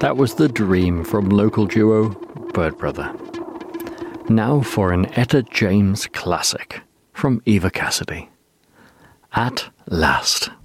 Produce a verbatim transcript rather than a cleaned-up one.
That was The Dream from local duo Bird Brother. Now for an Etta James classic from Eva Cassidy. At Last.